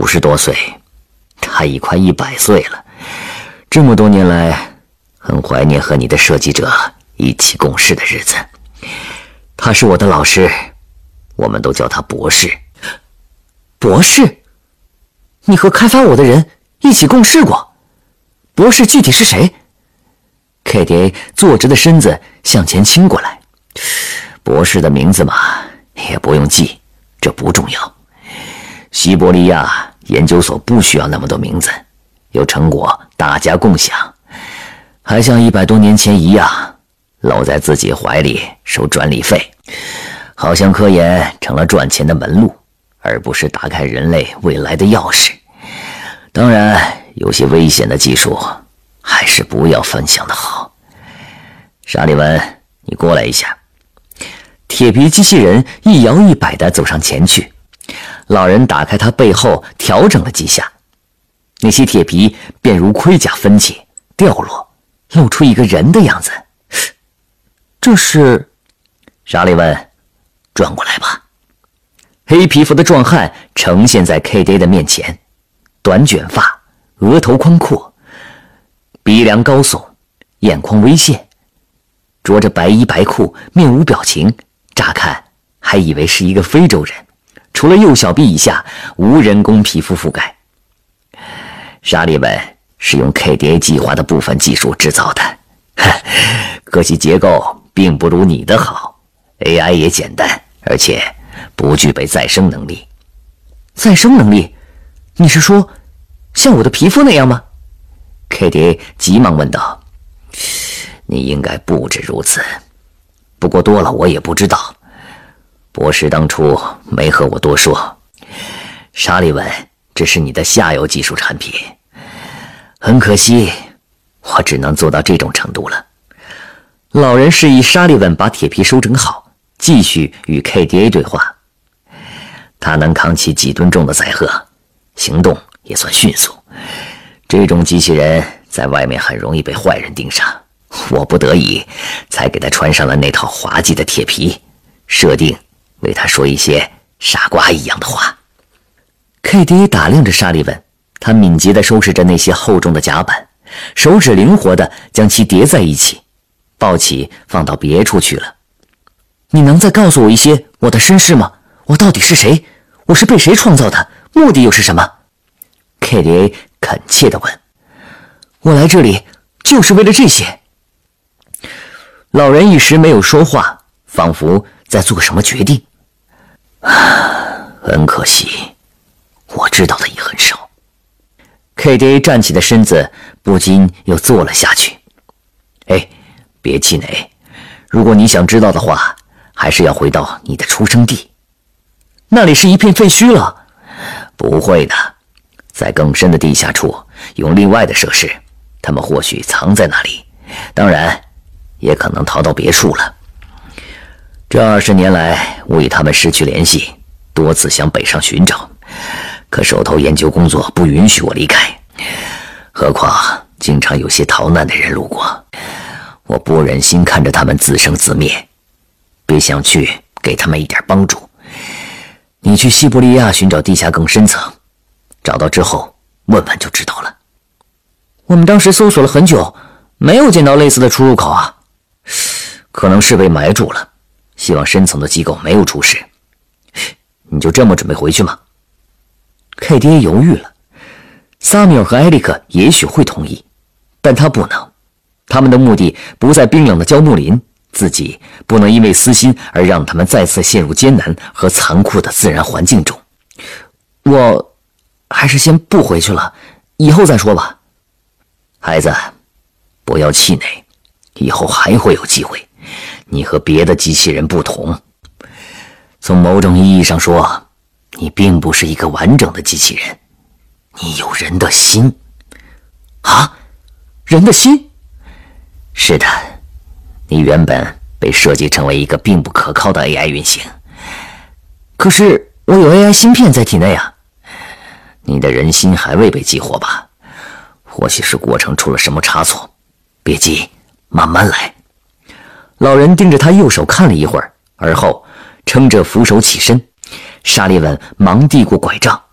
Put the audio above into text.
90多岁，他已快100岁了。这么多年来，很怀念和你的设计者一起共事的日子。他是我的老师，我们都叫他博士。 博士？你和开发我的人一起共事过？博士具体是谁？ KDA 坐直的身子向前倾过来。博士的名字嘛，也不用记，这不重要。西伯利亚研究所不需要那么多名字，有成果大家共享，还像100多年前一样，搂在自己怀里收专利费，好像科研成了赚钱的门路，而不是打开人类未来的钥匙。当然，有些危险的技术还是不要分享的好。沙利文，你过来一下。铁皮机器人一摇一摆地走上前去，老人打开他背后调整了几下，那些铁皮便如盔甲分解掉落，露出一个人的样子。 这是…… 沙利文，转过来吧。黑皮肤的壮汉呈现在 KDA 的面前，短卷发，额头宽阔，鼻梁高耸，眼眶微现，着着白衣白裤，面无表情，乍看还以为是一个非洲人，除了右小臂以下无人工皮肤覆盖。沙利文是用 KDA 计划的部分技术制造的，可惜结构并不如你的好， AI 也简单，而且不具备再生能力。 再生能力？你是说像我的皮肤那样吗？ KDA 急忙问道。你应该不止如此，不过多了我也不知道。博士当初没和我多说。沙利文，这是你的下游技术产品，很可惜，我只能做到这种程度了。老人示意沙利文把铁皮收整好，继续与 KDA 对话。他能扛起几吨重的载荷，行动也算迅速。这种机器人在外面很容易被坏人盯上，我不得已才给他穿上了那套滑稽的铁皮，设定为他说一些傻瓜一样的话。KDA 打量着沙利文，他敏捷地收拾着那些厚重的甲板，手指灵活地将其叠在一起，抱起放到别处去了。 你能再告诉我一些我的身世吗？我到底是谁？我是被谁创造的？目的又是什么？ KDA 恳切地问。 我来这里就是为了这些。 老人一时没有说话，仿佛在做什么决定。很可惜，我知道的也很少。KDA 站起的身子不禁又坐了下去。别气馁，如果你想知道的话，还是要回到你的出生地。 那里是一片废墟了。 不会的，在更深的地下处用另外的设施，他们或许藏在那里，当然也可能逃到别处了。这20年来，我与他们失去联系，多次向北上寻找，可手头研究工作不允许我离开，何况经常有些逃难的人路过，我不忍心看着他们自生自灭，便想去给他们一点帮助。你去西伯利亚寻找地下更深层，找到之后问问就知道了。 我们当时搜索了很久，没有见到类似的出入口啊。 可能是被埋住了，希望深层的机构没有出事。你就这么准备回去吗？ KDA 犹豫了。萨米尔和埃利克也许会同意，但他不能。他们的目的不在冰冷的焦木林，自己不能因为私心而让他们再次陷入艰难和残酷的自然环境中。 我还是先不回去了，以后再说吧。 孩子，不要气馁，以后还会有机会。你和别的机器人不同，从某种意义上说，你并不是一个完整的机器人，你有人的心。 啊？人的心？ 是的，你原本被设计成为一个并不可靠的 AI 运行。 可是我有 AI 芯片在体内啊。 你的人心还未被激活吧？或许是过程出了什么差错，别急，慢慢来。老人盯着他右手看了一会儿，而后撑着扶手起身。沙利文忙递过拐杖，